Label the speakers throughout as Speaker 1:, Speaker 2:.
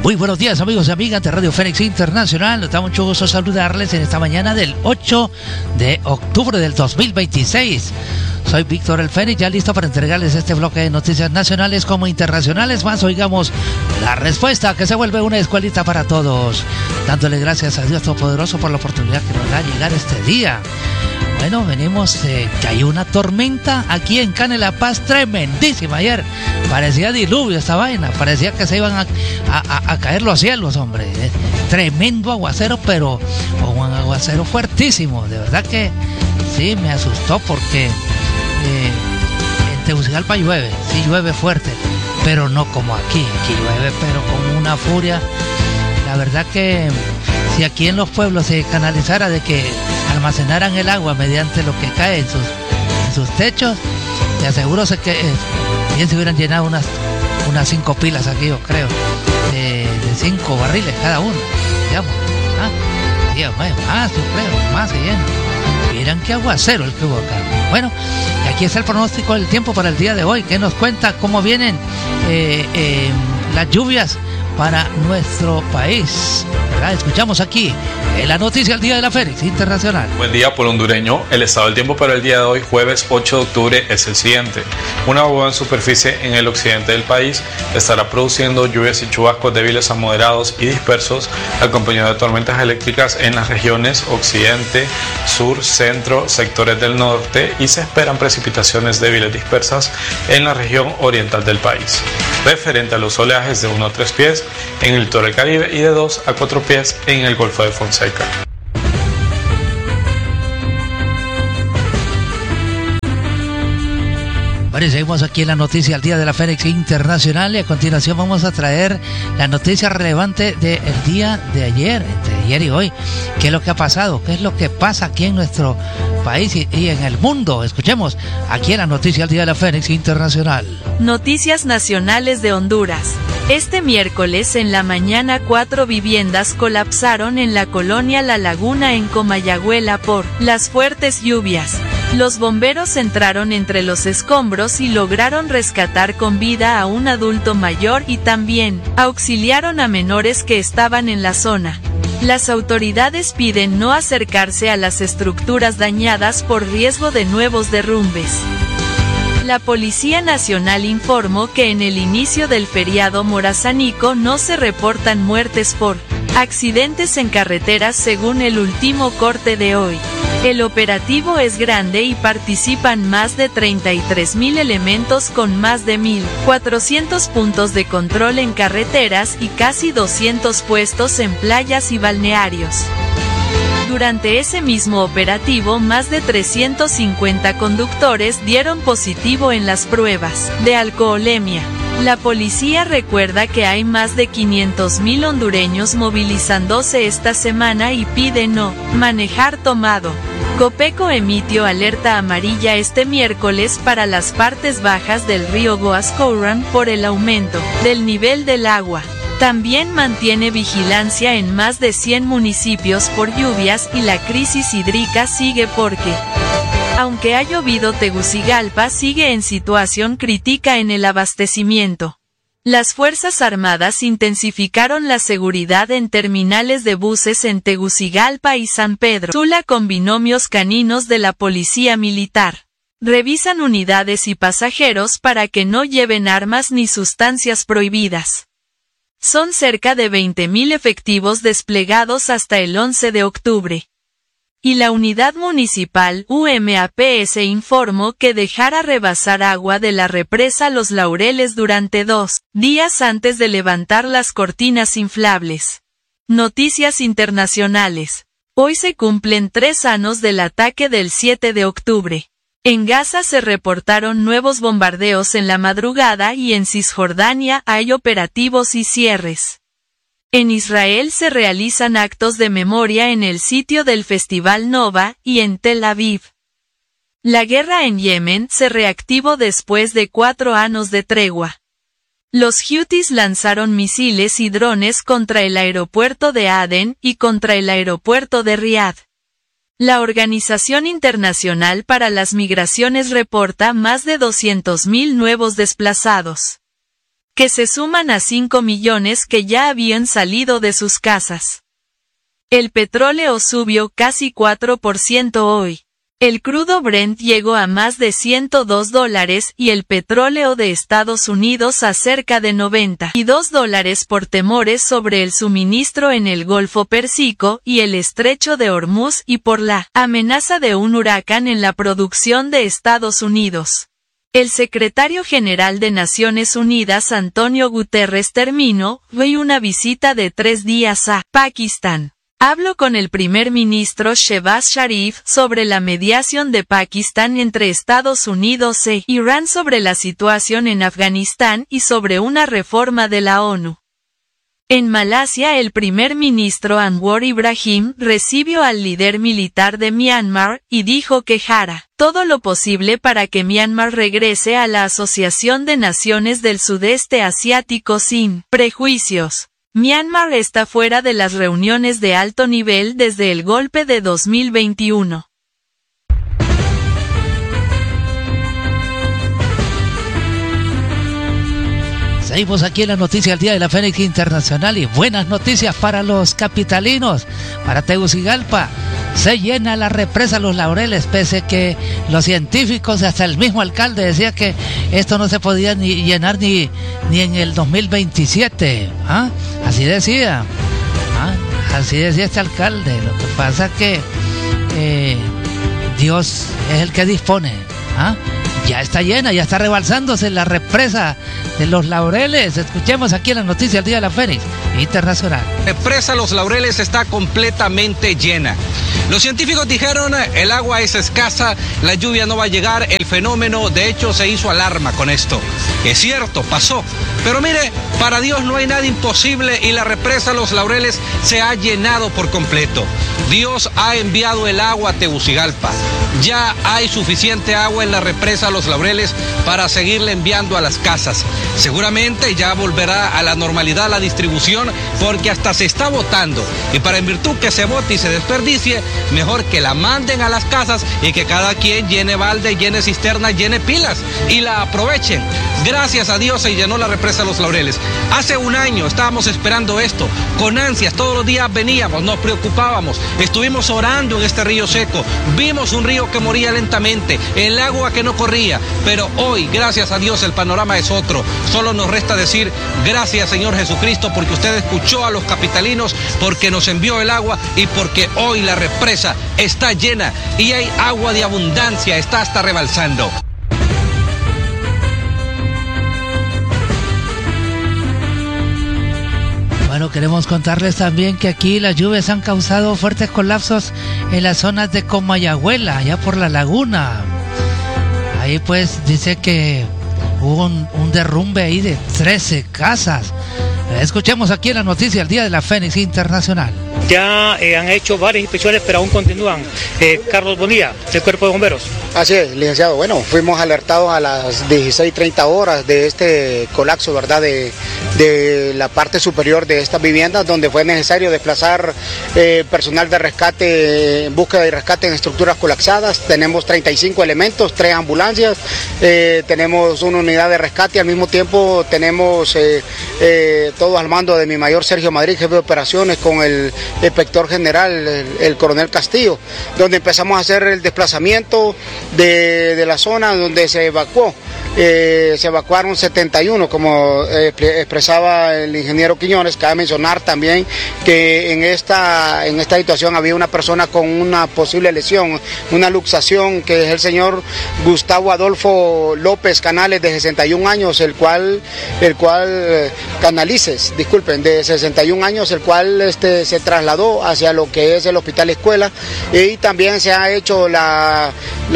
Speaker 1: Muy buenos días, amigos y amigas de Radio Fénix Internacional. Nos da mucho gusto saludarles en esta mañana del 8 de octubre del 2026. Soy Víctor El Fénix, ya listo para entregarles este bloque de noticias nacionales como internacionales. Más oigamos la respuesta, que se vuelve una escuelita para todos. Dándole gracias a Dios Todopoderoso por la oportunidad que nos da llegar este día. Bueno, venimos, cayó una tormenta aquí en Cane La Paz, tremendísima ayer. Parecía diluvio esta vaina, parecía que se iban a caer los cielos, hombre. Tremendo aguacero, pero un aguacero fuertísimo. De verdad que sí, me asustó porque en Tegucigalpa llueve, sí llueve fuerte, pero no como aquí llueve, pero con una furia. La verdad que si aquí en los pueblos se canalizara de que almacenaran el agua mediante lo que cae en sus techos, te aseguro que bien se hubieran llenado unas 5 pilas aquí, yo creo, de 5 barriles cada uno, digamos. Sí, más, yo creo, más se llena. Miren qué aguacero el que hubo acá. Bueno, y aquí está el pronóstico del tiempo para el día de hoy, que nos cuenta cómo vienen las lluvias para nuestro país, ¿verdad? Escuchamos aquí en la noticia del día de la Fénix Internacional.
Speaker 2: Buen día por hondureño. El estado del tiempo para el día de hoy, jueves 8 de octubre, es el siguiente. Una buena superficie en el occidente del país estará produciendo lluvias y chubascos débiles a moderados y dispersos, acompañados de tormentas eléctricas en las regiones occidente, sur, centro, sectores del norte, y se esperan precipitaciones débiles dispersas en la región oriental del país. Referente a los oleajes de 1 a 3 pies en el litoral Caribe y de 2 a 4 pies en el Golfo de Fonseca.
Speaker 1: Bueno, seguimos aquí en la noticia al día de la Fénix Internacional, y a continuación vamos a traer la noticia relevante del día de ayer, entre ayer y hoy. ¿Qué es lo que ha pasado? ¿Qué es lo que pasa aquí en nuestro país y en el mundo? Escuchemos aquí en la noticia al día de la Fénix Internacional.
Speaker 3: Noticias nacionales de Honduras. Este miércoles en la mañana 4 viviendas colapsaron en la colonia La Laguna en Comayagüela por las fuertes lluvias. Los bomberos entraron entre los escombros y lograron rescatar con vida a un adulto mayor y también auxiliaron a menores que estaban en la zona. Las autoridades piden no acercarse a las estructuras dañadas por riesgo de nuevos derrumbes. La Policía Nacional informó que en el inicio del feriado morazánico no se reportan muertes por accidentes en carreteras según el último corte de hoy. El operativo es grande y participan más de 33.000 elementos con más de 1.400 puntos de control en carreteras y casi 200 puestos en playas y balnearios. Durante ese mismo operativo, más de 350 conductores dieron positivo en las pruebas de alcoholemia. La policía recuerda que hay más de 500.000 hondureños movilizándose esta semana y pide no manejar tomado. Copeco emitió alerta amarilla este miércoles para las partes bajas del río Guascouran por el aumento del nivel del agua. También mantiene vigilancia en más de 100 municipios por lluvias y la crisis hídrica sigue porque, aunque ha llovido, Tegucigalpa sigue en situación crítica en el abastecimiento. Las Fuerzas Armadas intensificaron la seguridad en terminales de buses en Tegucigalpa y San Pedro Sula con binomios caninos de la Policía Militar. Revisan unidades y pasajeros para que no lleven armas ni sustancias prohibidas. Son cerca de 20.000 efectivos desplegados hasta el 11 de octubre. Y la unidad municipal UMAPS informó que dejara rebasar agua de la represa Los Laureles durante 2 días antes de levantar las cortinas inflables. Noticias internacionales. Hoy se cumplen 3 años del ataque del 7 de octubre. En Gaza se reportaron nuevos bombardeos en la madrugada y en Cisjordania hay operativos y cierres. En Israel se realizan actos de memoria en el sitio del Festival Nova y en Tel Aviv. La guerra en Yemen se reactivó después de 4 años de tregua. Los Houthis lanzaron misiles y drones contra el aeropuerto de Adén y contra el aeropuerto de Riad. La Organización Internacional para las Migraciones reporta más de 200.000 nuevos desplazados. que se suman a 5 millones que ya habían salido de sus casas. El petróleo subió casi 4% hoy. El crudo Brent llegó a más de $102 y el petróleo de Estados Unidos a cerca de $92 por temores sobre el suministro en el Golfo Pérsico y el Estrecho de Hormuz y por la amenaza de un huracán en la producción de Estados Unidos. El secretario general de Naciones Unidas Antonio Guterres terminó hoy una visita de 3 días a Pakistán. Habló con el primer ministro Shehbaz Sharif sobre la mediación de Pakistán entre Estados Unidos e Irán sobre la situación en Afganistán y sobre una reforma de la ONU. En Malasia, el primer ministro Anwar Ibrahim recibió al líder militar de Myanmar y dijo que hará todo lo posible para que Myanmar regrese a la Asociación de Naciones del Sudeste Asiático sin prejuicios. Myanmar está fuera de las reuniones de alto nivel desde el golpe de 2021.
Speaker 1: Seguimos aquí en la noticia del Día de la Fénix Internacional y buenas noticias para los capitalinos, para Tegucigalpa. Se llena la represa Los Laureles, pese que los científicos, hasta el mismo alcalde decía que esto no se podía ni llenar ni en el 2027. ¿Ah? Así decía. ¿Ah? Así decía este alcalde. Lo que pasa que Dios es el que dispone. ¿Ah? Ya está llena, ya está rebalsándose la represa de Los Laureles. Escuchemos aquí en la noticia del Día de la Fénix Internacional.
Speaker 4: La represa Los Laureles está completamente llena. Los científicos dijeron, el agua es escasa, la lluvia no va a llegar, el fenómeno, de hecho, se hizo alarma con esto. Es cierto, pasó. Pero mire, para Dios no hay nada imposible y la represa Los Laureles se ha llenado por completo. Dios ha enviado el agua a Tegucigalpa. Ya hay suficiente agua en la represa Los Laureles para seguirle enviando a las casas. Seguramente ya volverá a la normalidad la distribución porque hasta se está botando. Y para en virtud que se bote y se desperdicie, mejor que la manden a las casas y que cada quien llene balde, llene cisterna, llene pilas y la aprovechen. Gracias a Dios se llenó la represa Los Laureles. Hace un año estábamos esperando esto, con ansias, todos los días veníamos, nos preocupábamos, estuvimos orando en este río seco, vimos un río que moría lentamente, el agua que no corría, pero hoy, gracias a Dios, el panorama es otro. Solo nos resta decir gracias, Señor Jesucristo, porque usted escuchó a los capitalinos, porque nos envió el agua y porque hoy la represa está llena y hay agua de abundancia, está hasta rebalsando.
Speaker 1: Bueno, queremos contarles también que aquí las lluvias han causado fuertes colapsos en las zonas de Comayagüela, allá por la laguna. Ahí pues dice que hubo un derrumbe ahí de 13 casas. Escuchemos aquí en la noticia el Día de la Fénix Internacional.
Speaker 5: Ya han hecho varias inspecciones, pero aún continúan. Carlos Bonilla, del Cuerpo de Bomberos.
Speaker 6: Así es, licenciado. Bueno, fuimos alertados a las 16:30 horas de este colapso, ¿verdad? De la parte superior de estas viviendas, donde fue necesario desplazar personal de rescate, en búsqueda y rescate en estructuras colapsadas. Tenemos 35 elementos, 3 ambulancias, tenemos una unidad de rescate y al mismo tiempo tenemos todos al mando de mi mayor Sergio Madrid, jefe de operaciones, con el inspector general, el coronel Castillo, donde empezamos a hacer el desplazamiento de la zona donde se evacuó. Se evacuaron 71, como expresaba el ingeniero Quiñones. Cabe mencionar también que en esta situación había una persona con una posible lesión, una luxación, que es el señor Gustavo Adolfo López Canales, de 61 años, el cual Canalices, disculpen, de 61 años, el cual se trasladó hacia lo que es el Hospital Escuela, y también se ha hecho la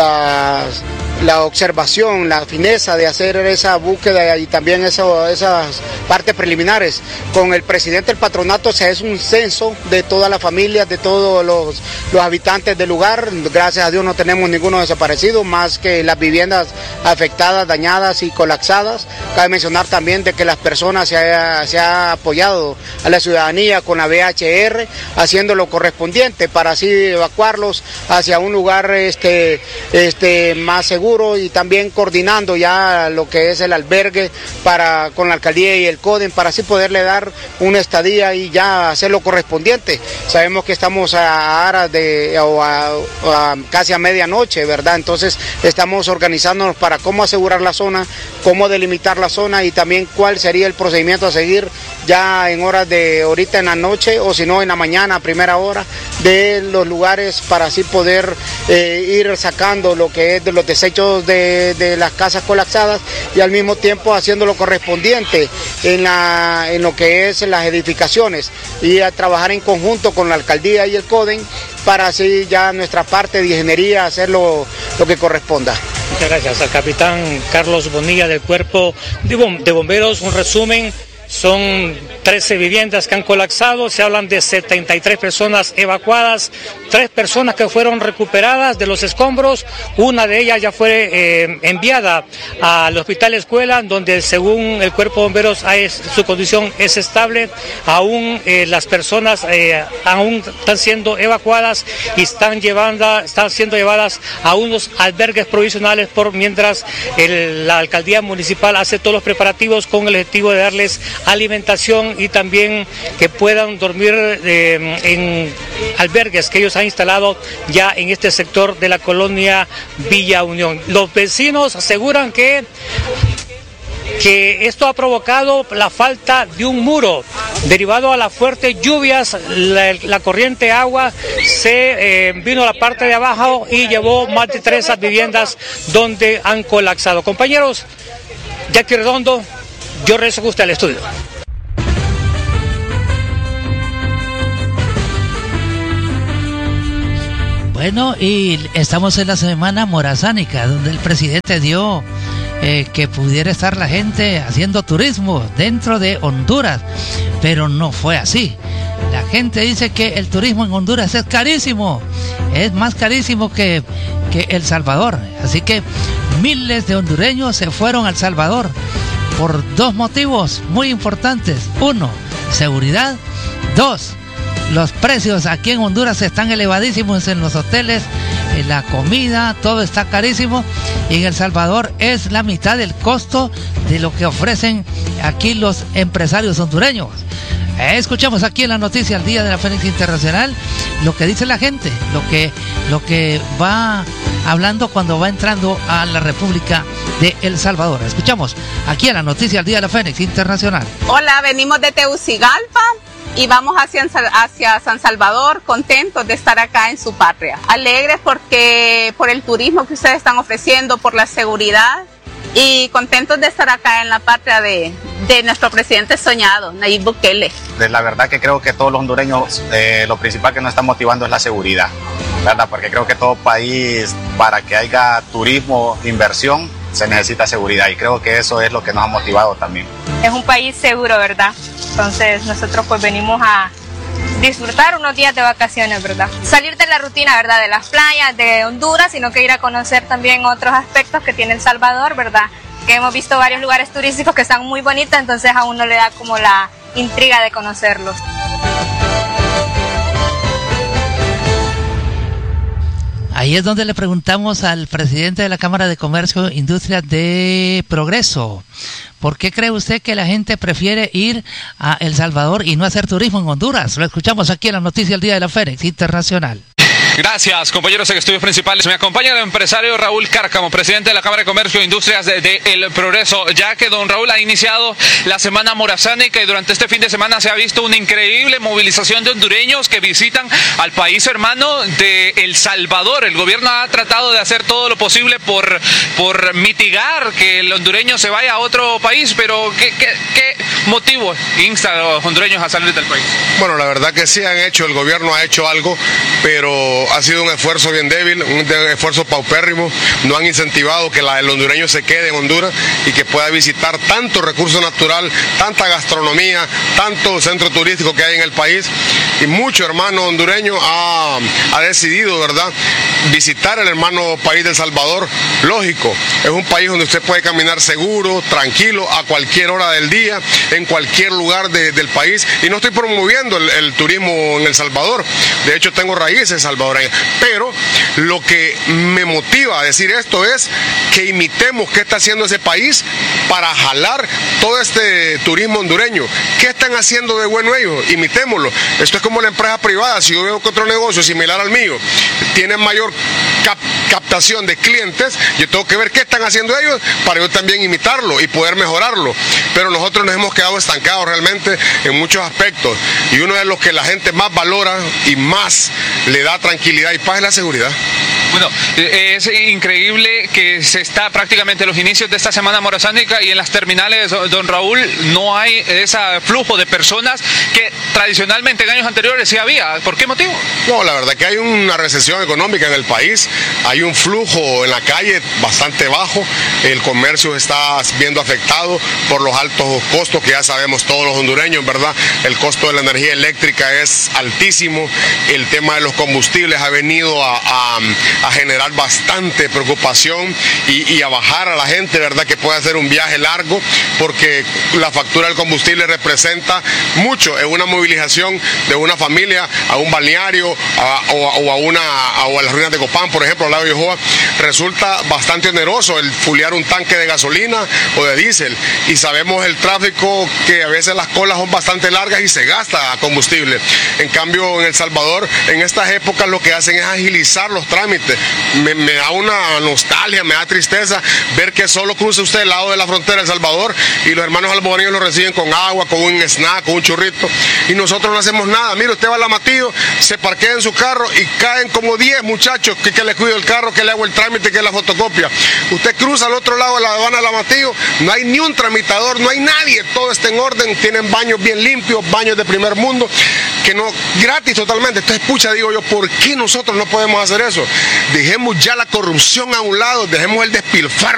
Speaker 6: observación, la fineza de hacer esa búsqueda y también esas partes preliminares. Con el presidente del patronato se hace un censo de todas las familias, de todos los habitantes del lugar. Gracias a Dios no tenemos ninguno desaparecido, más que las viviendas afectadas, dañadas y colapsadas. Cabe mencionar también de que las personas se ha apoyado a la ciudadanía con la VHR, haciendo lo correspondiente para así evacuarlos hacia un lugar más seguro, seguro y también coordinando ya lo que es el albergue con la alcaldía y el CODEN para así poderle dar una estadía y ya hacer lo correspondiente. Sabemos que estamos a horas casi a medianoche, ¿verdad? Entonces estamos organizándonos para cómo asegurar la zona, cómo delimitar la zona y también cuál sería el procedimiento a seguir ya en horas de ahorita en la noche o si no en la mañana a primera hora de los lugares para así poder ir sacando lo que es de los desechos de las casas colapsadas y al mismo tiempo haciendo lo correspondiente en lo que es las edificaciones y a trabajar en conjunto con la alcaldía y el CODEN para así ya nuestra parte de ingeniería hacer lo que corresponda.
Speaker 5: Muchas gracias al capitán Carlos Bonilla del Cuerpo de Bomberos. Un resumen. Son 13 viviendas que han colapsado, se hablan de 73 personas evacuadas, 3 personas que fueron recuperadas de los escombros, una de ellas ya fue enviada al Hospital Escuela, donde según el Cuerpo de Bomberos su condición es estable, aún las personas aún están siendo evacuadas y están siendo llevadas a unos albergues provisionales mientras la alcaldía municipal hace todos los preparativos con el objetivo de darles alimentación y también que puedan dormir en albergues que ellos han instalado ya en este sector de la colonia Villa Unión. Los vecinos aseguran que esto ha provocado la falta de un muro. Derivado a las fuertes lluvias, la corriente de agua se vino a la parte de abajo y llevó más de 3 viviendas donde han colapsado. Compañeros, Jackie Redondo, yo regreso con usted al estudio.
Speaker 1: Bueno, y estamos en la semana morazánica, donde el presidente dio que pudiera estar la gente haciendo turismo dentro de Honduras, pero no fue así. La gente dice que el turismo en Honduras es carísimo, es más carísimo que El Salvador, así que miles de hondureños se fueron a El Salvador por 2 motivos muy importantes. 1, seguridad. 2, los precios aquí en Honduras están elevadísimos en los hoteles, en la comida, todo está carísimo, y en El Salvador es la mitad del costo de lo que ofrecen aquí los empresarios hondureños. Escuchamos aquí en la noticia al día de la Fénix Internacional lo que dice la gente, lo que va hablando cuando va entrando a la República de El Salvador. Escuchamos aquí en la noticia al día de la Fénix Internacional.
Speaker 7: Hola, venimos de Tegucigalpa y vamos hacia San Salvador, contentos de estar acá en su patria. Alegres por el turismo que ustedes están ofreciendo, por la seguridad y contentos de estar acá en la patria de nuestro presidente soñado, Nayib Bukele.
Speaker 8: La verdad que creo que todos los hondureños, lo principal que nos está motivando es la seguridad, ¿verdad? Porque creo que todo país, para que haya turismo, inversión, se necesita seguridad y creo que eso es lo que nos ha motivado también.
Speaker 9: Es un país seguro, ¿verdad? Entonces nosotros pues venimos a disfrutar unos días de vacaciones, ¿verdad? Salir de la rutina, ¿verdad? De las playas de Honduras, sino que ir a conocer también otros aspectos que tiene El Salvador, ¿verdad? Que hemos visto varios lugares turísticos que están muy bonitos, entonces a uno le da como la intriga de conocerlos.
Speaker 1: Ahí es donde le preguntamos al presidente de la Cámara de Comercio e Industria de Progreso, ¿por qué cree usted que la gente prefiere ir a El Salvador y no hacer turismo en Honduras? Lo escuchamos aquí en la noticia del día de la Fénix Internacional.
Speaker 10: Gracias, compañeros en estudios principales. Me acompaña el empresario Raúl Cárcamo, presidente de la Cámara de Comercio e Industrias de El Progreso, ya que don Raúl ha iniciado la semana morazánica y durante este fin de semana se ha visto una increíble movilización de hondureños que visitan al país hermano de El Salvador. El gobierno ha tratado de hacer todo lo posible por mitigar que el hondureño se vaya a otro país, pero ¿qué motivo insta a los hondureños a salir del país?
Speaker 11: Bueno, la verdad que sí el gobierno ha hecho algo, pero ha sido un esfuerzo bien débil, un esfuerzo paupérrimo. No han incentivado que el hondureño se quede en Honduras y que pueda visitar tanto recurso natural, tanta gastronomía, tanto centro turístico que hay en el país. y mucho hermano hondureño ha decidido, ¿verdad?, visitar el hermano país de El Salvador. Lógico, es un país donde usted puede caminar seguro, tranquilo, a cualquier hora del día, en cualquier lugar del país, y no estoy promoviendo el turismo en El Salvador, de hecho tengo raíces salvadoreñas, pero lo que me motiva a decir esto es que imitemos qué está haciendo ese país para jalar todo este turismo hondureño. ¿Qué están haciendo de bueno ellos? Imitémoslo. Esto es como la empresa privada. Si yo veo que otro negocio similar al mío tiene mayor captación de clientes, yo tengo que ver qué están haciendo ellos para yo también imitarlo y poder mejorarlo. Pero nosotros nos hemos quedado estancados realmente en muchos aspectos, y uno de los que la gente más valora y más le da tranquilidad y paz es la seguridad.
Speaker 10: Bueno, es increíble que se está prácticamente los inicios de esta semana morazánica y en las terminales, don Raúl, no hay ese flujo de personas que tradicionalmente en años anteriores sí había. ¿Por qué motivo?
Speaker 11: No, la verdad que hay una recesión económica en el país, hay un flujo en la calle bastante bajo, el comercio está viendo afectado por los altos costos que ya sabemos todos los hondureños, ¿verdad? El costo de la energía eléctrica es altísimo, el tema de los combustibles ha venido a generar bastante preocupación y a bajar a la gente, ¿verdad?, que puede hacer un viaje largo, porque la factura del combustible representa mucho en una movilización de una familia a un balneario o a las ruinas de Copán, por ejemplo, al lado de Yohoa. Resulta bastante oneroso el fulear un tanque de gasolina o de diésel, y sabemos el tráfico que a veces las colas son bastante largas y se gasta combustible. En cambio, en El Salvador, en estas épocas lo que hacen es agilizar los trámites. Me da una nostalgia, me da tristeza ver que solo cruza usted el lado de la frontera de El Salvador y los hermanos salvadoreños lo reciben con agua, con un snack, con un churrito, y nosotros no hacemos nada. Mire, usted va a Lamatillo, se parquea en su carro y caen como 10 muchachos que le cuido el carro, que le hago el trámite, que es la fotocopia. Usted cruza al otro lado de la aduana de Lamatillo, no hay ni un tramitador, no hay nadie, todo está en orden, tienen baños bien limpios, baños de primer mundo, que no, gratis totalmente. Entonces, pucha, digo yo, ¿por qué nosotros no podemos hacer eso? Dejemos ya la corrupción a un lado, dejemos el despilfarro